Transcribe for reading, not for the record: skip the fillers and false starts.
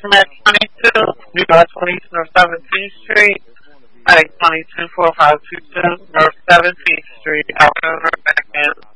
Mac 22, New York 22 North 17th Street, I 224522 North 17th Street, Alpha, back in.